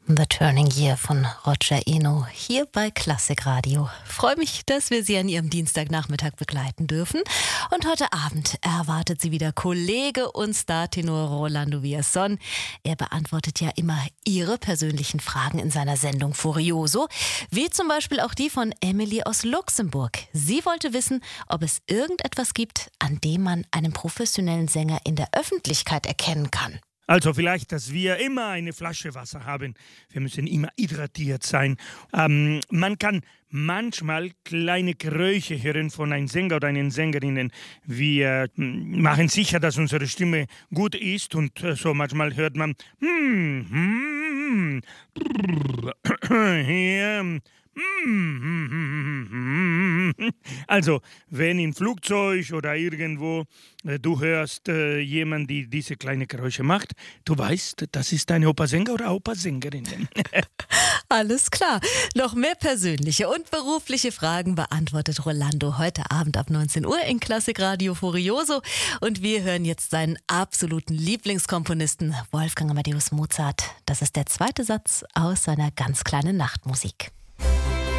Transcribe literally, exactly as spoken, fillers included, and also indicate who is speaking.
Speaker 1: The Turning Year von Roger Eno hier bei Klassik Radio. Freue mich, dass wir Sie an Ihrem Dienstagnachmittag begleiten dürfen. Und heute Abend erwartet Sie wieder Kollege und Startenor Rolando Villazón. Er beantwortet ja immer Ihre persönlichen Fragen in seiner Sendung Furioso, wie zum Beispiel auch die von Emily aus Luxemburg. Sie wollte wissen, ob es irgendetwas gibt, an dem man einen professionellen Sänger in der Öffentlichkeit erkennen kann.
Speaker 2: Also vielleicht, dass wir immer eine Flasche Wasser haben. Wir müssen immer hydratiert sein. Ähm, man kann manchmal kleine Geräusche hören von einem Sänger oder einer Sängerin. Wir machen sicher, dass unsere Stimme gut ist und so manchmal hört man hm, hm, hier. Also, wenn im Flugzeug oder irgendwo äh, du hörst äh, jemanden, die diese kleine Geräusche macht, du weißt, das ist eine Opersänger oder Opersängerin.
Speaker 1: Alles klar. Noch mehr persönliche und berufliche Fragen beantwortet Rolando heute Abend ab neunzehn Uhr in Klassik Radio Furioso. Und wir hören jetzt seinen absoluten Lieblingskomponisten Wolfgang Amadeus Mozart. Das ist der zweite Satz aus seiner ganz kleinen Nachtmusik.